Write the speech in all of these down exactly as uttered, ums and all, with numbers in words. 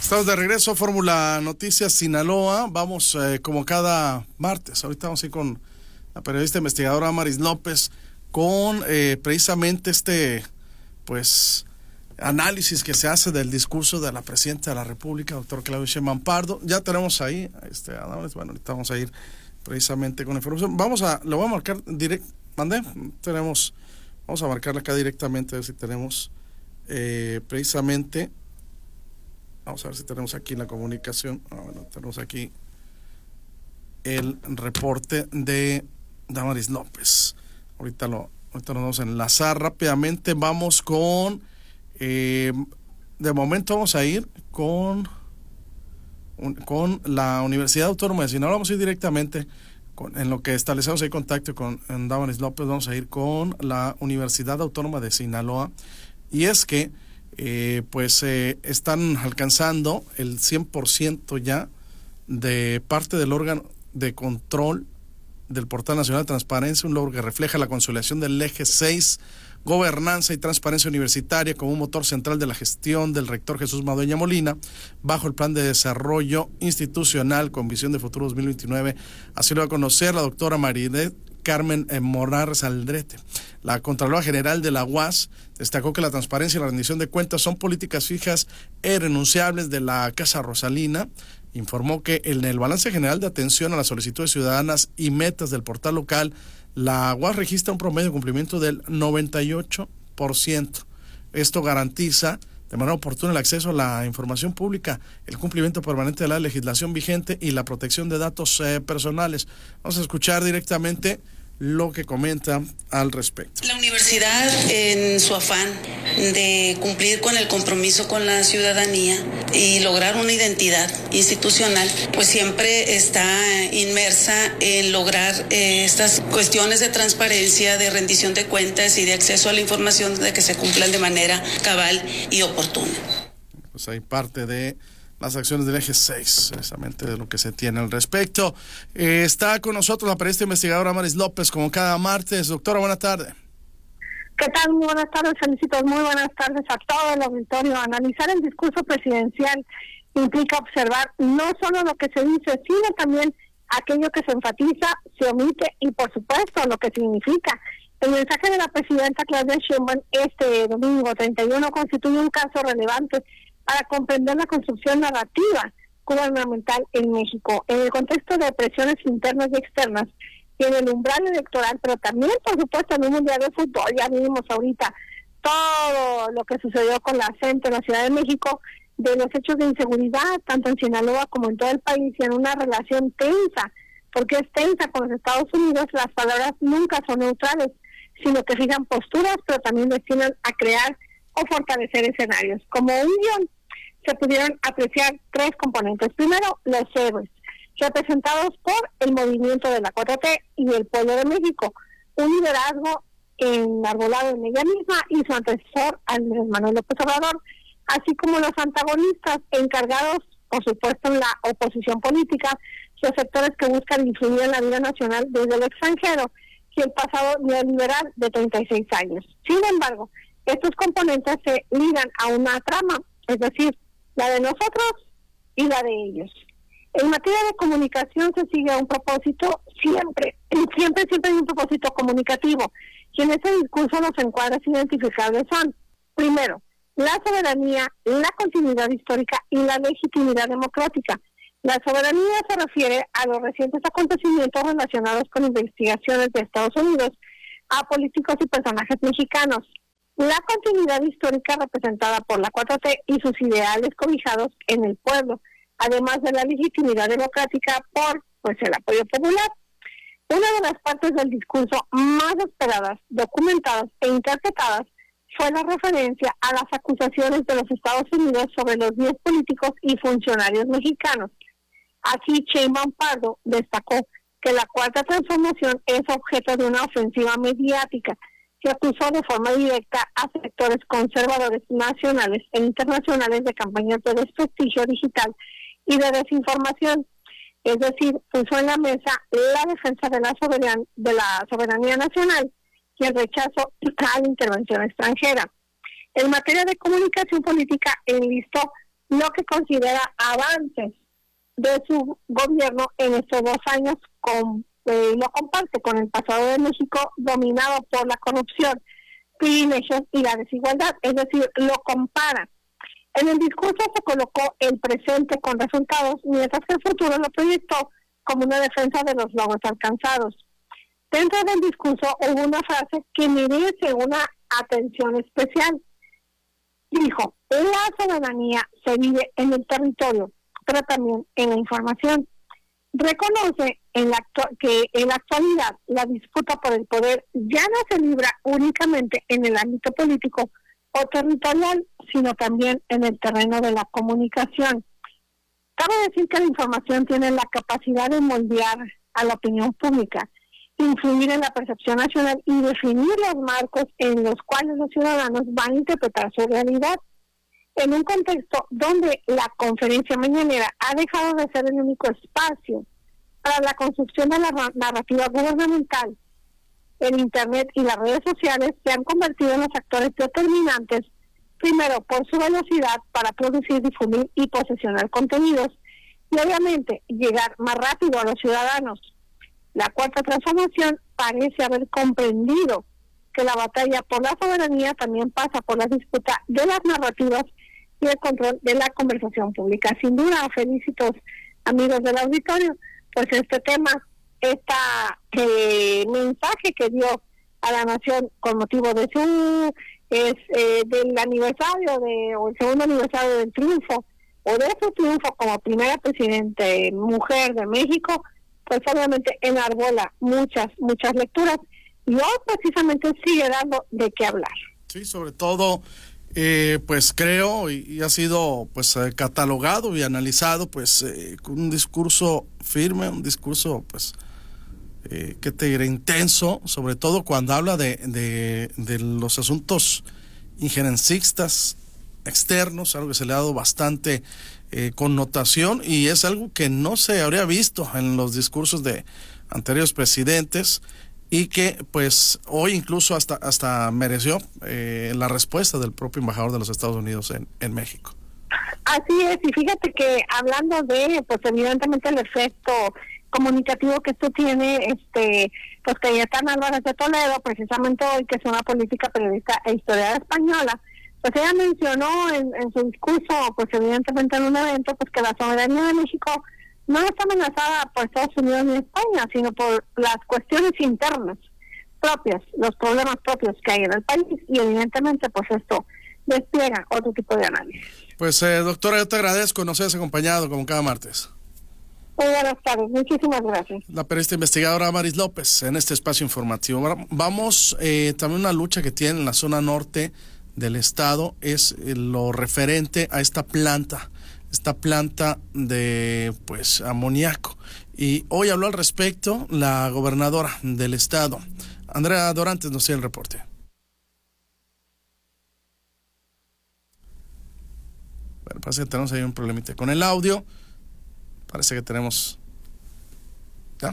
Estamos de regreso, Fórmula Noticias Sinaloa. Vamos eh, como cada martes. Ahorita vamos a ir con la periodista investigadora Amaris López con eh, precisamente este pues análisis que se hace del discurso de la presidenta de la República, doctor Claudia Sheinbaum Pardo. Ya tenemos ahí, este, bueno, ahorita vamos a ir precisamente con información. Vamos a, lo voy a marcar directo, ¿mandé? Tenemos, vamos a marcarla acá directamente, a ver si tenemos eh, precisamente, vamos a ver si tenemos aquí la comunicación. Ah, bueno, tenemos aquí el reporte de Damaris López. Ahorita lo, ahorita nos vamos a enlazar rápidamente. Vamos con eh, de momento vamos a ir con un, con la Universidad Autónoma de Sinaloa. Vamos a ir directamente con, en lo que establecemos ahí contacto con Damaris López. Vamos a ir con la Universidad Autónoma de Sinaloa, y es que eh, pues eh, están alcanzando el cien por ciento ya de parte del órgano de control del Portal Nacional de Transparencia, un logro que refleja la consolidación del eje seis, gobernanza y transparencia universitaria, como un motor central de la gestión del rector Jesús Madueña Molina, bajo el Plan de Desarrollo Institucional con Visión de Futuro dos mil veintinueve. Así lo va a conocer la doctora Maridet Carmen Morales Aldrete. La Contralora General de la U A S destacó que la transparencia y la rendición de cuentas son políticas fijas e irrenunciables de la Casa Rosalina. Informó que en el balance general de atención a las solicitudes ciudadanas y metas del portal local, la U A S registra un promedio de cumplimiento del noventa y ocho por ciento. Esto garantiza de manera oportuna el acceso a la información pública, el cumplimiento permanente de la legislación vigente y la protección de datos eh, personales. Vamos a escuchar directamente lo que comenta al respecto. La universidad, en su afán de cumplir con el compromiso con la ciudadanía y lograr una identidad institucional, pues siempre está inmersa en lograr eh, estas cuestiones de transparencia, de rendición de cuentas y de acceso a la información, de que se cumplan de manera cabal y oportuna. Pues hay parte de las acciones del eje seis, precisamente de lo que se tiene al respecto. Eh, está con nosotros la periodista investigadora Amaris López, como cada martes. Doctora, buenas tardes. ¿Qué tal? Muy buenas tardes, felicitos. Muy buenas tardes a todo el auditorio. Analizar el discurso presidencial implica observar no solo lo que se dice, sino también aquello que se enfatiza, se omite y, por supuesto, lo que significa. El mensaje de la presidenta Claudia Sheinbaum este domingo treinta y uno constituye un caso relevante para comprender la construcción narrativa gubernamental en México, en el contexto de presiones internas y externas, y en el umbral electoral, pero también, por supuesto, en un mundial de fútbol. Ya vimos ahorita todo lo que sucedió con la CENTE en la Ciudad de México, de los hechos de inseguridad, tanto en Sinaloa como en todo el país, y en una relación tensa, porque es tensa con los Estados Unidos. Las palabras nunca son neutrales, sino que fijan posturas, pero también destinan a crear o fortalecer escenarios. Como un guión, se pudieron apreciar tres componentes. Primero, los héroes, representados por el movimiento de la cuatro T y el pueblo de México, un liderazgo enarbolado en ella misma y su antecesor, Andrés Manuel López Obrador, así como los antagonistas encargados, por supuesto, en la oposición política, los sectores que buscan influir en la vida nacional desde el extranjero, y el pasado neoliberal de treinta y seis años. Sin embargo, estos componentes se ligan a una trama, es decir, la de nosotros y la de ellos. En materia de comunicación se sigue un propósito siempre, siempre, siempre hay un propósito comunicativo, y en ese discurso los encuadres identificables son, primero, la soberanía, la continuidad histórica y la legitimidad democrática. La soberanía se refiere a los recientes acontecimientos relacionados con investigaciones de Estados Unidos a políticos y personajes mexicanos. La continuidad histórica representada por la cuatro T y sus ideales cobijados en el pueblo, además de la legitimidad democrática por pues el apoyo popular. Una de las partes del discurso más esperadas, documentadas e interpretadas fue la referencia a las acusaciones de los Estados Unidos sobre los diez políticos y funcionarios mexicanos. Aquí Sheinbaum Pardo destacó que la Cuarta Transformación es objeto de una ofensiva mediática que acusó de forma directa a sectores conservadores nacionales e internacionales de campañas de desprestigio digital y de desinformación. Es decir, puso en la mesa la defensa de la soberanía, de la soberanía nacional y el rechazo a la intervención extranjera. En materia de comunicación política, enlistó lo que considera avances de su gobierno en estos dos años, con, eh, lo comparte con el pasado de México dominado por la corrupción, privilegios y la desigualdad, es decir, lo compara. En el discurso se colocó el presente con resultados, mientras que el futuro lo proyectó como una defensa de los logros alcanzados. Dentro del discurso hubo una frase que merece una atención especial. Dijo, la soberanía se vive en el territorio, pero también en la información. Reconoce en la actu- que en la actualidad la disputa por el poder ya no se libra únicamente en el ámbito político o territorial, sino también en el terreno de la comunicación. Cabe decir que la información tiene la capacidad de moldear a la opinión pública, influir en la percepción nacional y definir los marcos en los cuales los ciudadanos van a interpretar su realidad. En un contexto donde la conferencia mañanera ha dejado de ser el único espacio para la construcción de la narrativa gubernamental, el Internet y las redes sociales se han convertido en los actores determinantes, primero por su velocidad para producir, difundir y posesionar contenidos, y obviamente llegar más rápido a los ciudadanos. La cuarta transformación parece haber comprendido que la batalla por la soberanía también pasa por la disputa de las narrativas y el control de la conversación pública. Sin duda, felicitos amigos del auditorio, pues este tema, este eh, mensaje que dio a la nación con motivo de su es eh, del aniversario de o el segundo aniversario del triunfo o de su triunfo como primera presidente mujer de México, pues obviamente enarbola muchas muchas lecturas y hoy precisamente sigue dando de qué hablar. Sí, sobre todo eh, pues creo y, y ha sido pues eh, catalogado y analizado pues eh, con un discurso firme, un discurso pues eh, que te diré intenso, sobre todo cuando habla de, de, de los asuntos injerencistas externos, algo que se le ha dado bastante eh, connotación y es algo que no se habría visto en los discursos de anteriores presidentes y que pues hoy incluso hasta hasta mereció eh, la respuesta del propio embajador de los Estados Unidos en, en México. Así es, y fíjate que hablando de, pues evidentemente el efecto comunicativo que esto tiene, este, pues Cayetana Álvarez de Toledo, precisamente hoy, que es una política periodista e historiadora española, pues ella mencionó en, en su discurso, pues evidentemente en un evento, pues que la soberanía de México no está amenazada por Estados Unidos ni España, sino por las cuestiones internas propias, los problemas propios que hay en el país, y evidentemente pues esto despliega otro tipo de análisis. Pues eh, doctora, yo te agradezco, nos hayas acompañado como cada martes. Muy buenas tardes, muchísimas gracias. La periodista investigadora Amaris López en este espacio informativo. Vamos, eh, también una lucha que tiene en la zona norte del estado es eh, lo referente a esta planta, esta planta de pues amoníaco. Y hoy habló al respecto la gobernadora del estado, Andrea Dorantes, nos tiene el reporte. Bueno, parece que tenemos ahí un problemita con el audio. Parece que tenemos... ¿Ya?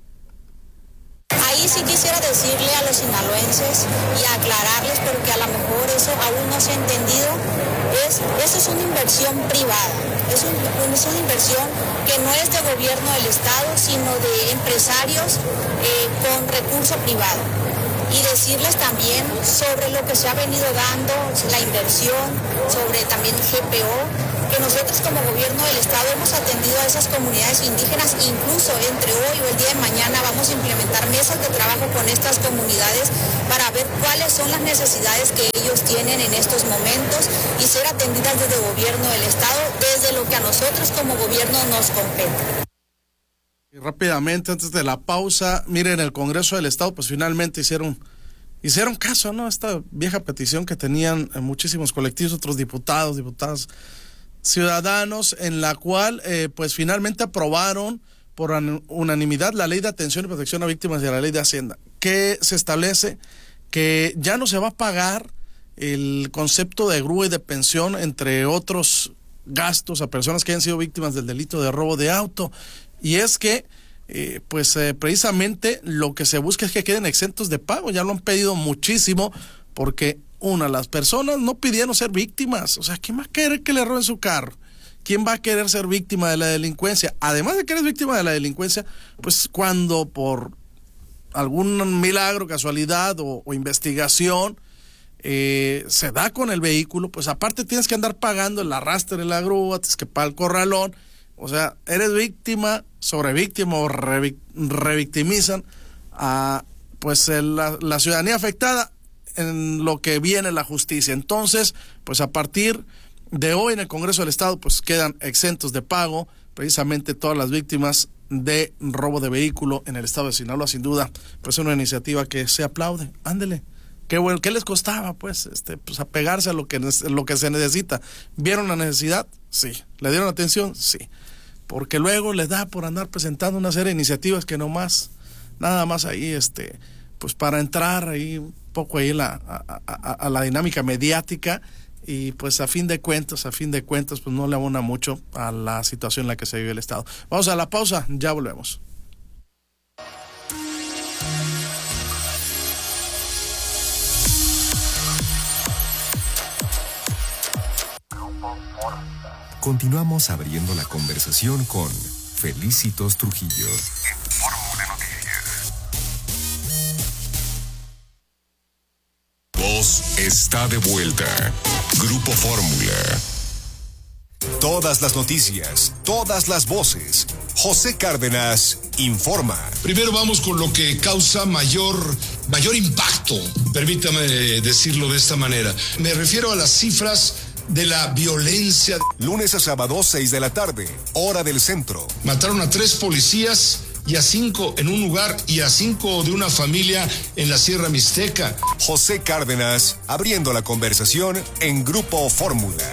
Ahí sí quisiera decirle a los sinaloenses y aclararles, porque a lo mejor eso aún no se ha entendido, es, eso es una inversión privada, es, un, es una inversión que no es de gobierno del estado, sino de empresarios eh, con recurso privado. Y decirles también sobre lo que se ha venido dando, la inversión, sobre también G P O, que nosotros como gobierno del estado hemos atendido a esas comunidades indígenas, incluso entre hoy o el día de mañana vamos a implementar mesas de trabajo con estas comunidades para ver cuáles son las necesidades que ellos tienen en estos momentos y ser atendidas desde el gobierno del estado, desde lo que a nosotros como gobierno nos compete. Y rápidamente, antes de la pausa, miren, el Congreso del Estado pues finalmente hicieron hicieron caso, ¿no? Esta vieja petición que tenían muchísimos colectivos, otros diputados, diputadas, ciudadanos, en la cual eh, pues finalmente aprobaron por unanimidad la Ley de Atención y Protección a Víctimas y la Ley de Hacienda, que se establece que ya no se va a pagar el concepto de grúa y de pensión, entre otros gastos, a personas que hayan sido víctimas del delito de robo de auto. Y es que, eh, pues eh, precisamente lo que se busca es que queden exentos de pago. Ya lo han pedido muchísimo porque una, las personas no pidieron ser víctimas. O sea, ¿quién va a querer que le roben su carro? ¿Quién va a querer ser víctima de la delincuencia? Además de que eres víctima de la delincuencia, pues cuando por algún milagro, casualidad o, o investigación eh, se da con el vehículo, pues aparte tienes que andar pagando el arrastre, la grúa, tienes que pagar el corralón. O sea, eres víctima, sobre víctima o revic, revictimizan a pues el, la, la ciudadanía afectada en lo que viene la justicia. Entonces, pues a partir de hoy en el Congreso del Estado, pues quedan exentos de pago precisamente todas las víctimas de robo de vehículo en el estado de Sinaloa. Sin duda, pues es una iniciativa que se aplaude. Ándele. Qué bueno, ¿qué les costaba? Pues, este, pues apegarse a lo que, lo que se necesita. ¿Vieron la necesidad? Sí. ¿Le dieron atención? Sí. Porque luego les da por andar presentando una serie de iniciativas que nomás, nada más ahí, este, pues para entrar ahí un poco ahí la, a, a, a la dinámica mediática, y pues a fin de cuentas, a fin de cuentas, pues no le abona mucho a la situación en la que se vive el Estado. Vamos a la pausa, ya volvemos. Continuamos abriendo la conversación con Felicitos Trujillo. En Fórmula Noticias. Voz está de vuelta. Grupo Fórmula. Todas las noticias, todas las voces. José Cárdenas informa. Primero vamos con lo que causa mayor, mayor impacto, permítame decirlo de esta manera. Me refiero a las cifras de la violencia. Lunes a sábado, seis de la tarde, hora del centro. Mataron a tres policías y a cinco en un lugar y a cinco de una familia en la Sierra Mixteca. José Cárdenas, abriendo la conversación en Grupo Fórmula.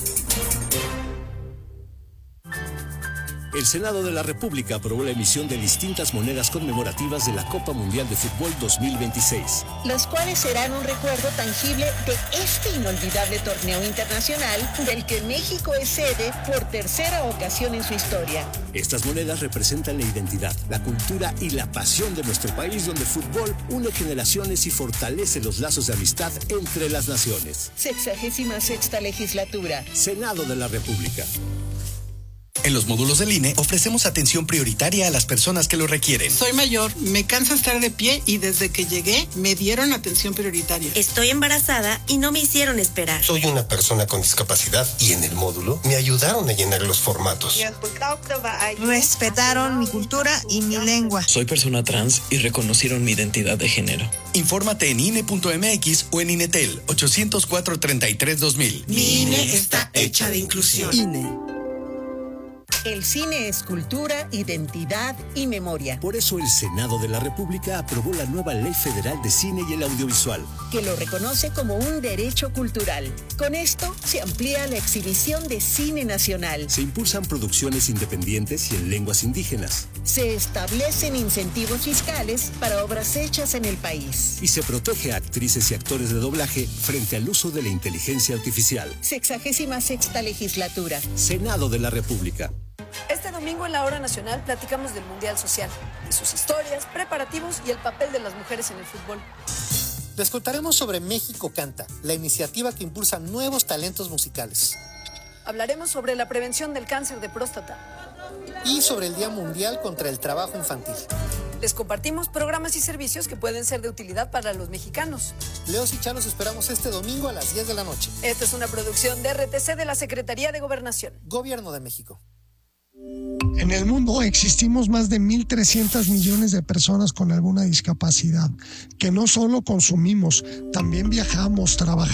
El Senado de la República aprobó la emisión de distintas monedas conmemorativas de la Copa Mundial de Fútbol dos mil veintiséis. Las cuales serán un recuerdo tangible de este inolvidable torneo internacional del que México es sede por tercera ocasión en su historia. Estas monedas representan la identidad, la cultura y la pasión de nuestro país, donde el fútbol une generaciones y fortalece los lazos de amistad entre las naciones. Sexagésima sexta legislatura. Senado de la República. En los módulos del I N E ofrecemos atención prioritaria a las personas que lo requieren. Soy mayor, me cansa estar de pie y desde que llegué me dieron atención prioritaria. Estoy embarazada y no me hicieron esperar. Soy una persona con discapacidad y en el módulo me ayudaron a llenar los formatos. Respetaron mi cultura y mi lengua. Soy persona trans y reconocieron mi identidad de género. Infórmate en I N E punto M X o en INETEL ochocientos cuatro, treinta y tres, dos mil. Mi I N E está hecha de inclusión. I N E. El cine es cultura, identidad y memoria. Por eso el Senado de la República aprobó la nueva Ley Federal de Cine y el Audiovisual, que lo reconoce como un derecho cultural. Con esto se amplía la exhibición de cine nacional. Se impulsan producciones independientes y en lenguas indígenas. Se establecen incentivos fiscales para obras hechas en el país. Y se protege a actrices y actores de doblaje frente al uso de la inteligencia artificial. Sexagésima sexta legislatura. Senado de la República. Este domingo en la Hora Nacional platicamos del Mundial Social, de sus historias, preparativos y el papel de las mujeres en el fútbol. Les contaremos sobre México Canta, la iniciativa que impulsa nuevos talentos musicales. Hablaremos sobre la prevención del cáncer de próstata. Y sobre el Día Mundial contra el Trabajo Infantil. Les compartimos programas y servicios que pueden ser de utilidad para los mexicanos. Leos y Chá los esperamos este domingo a las diez de la noche. Esta es una producción de R T C de la Secretaría de Gobernación. Gobierno de México. En el mundo existimos más de mil trescientos millones de personas con alguna discapacidad, que no solo consumimos, también viajamos, trabajamos.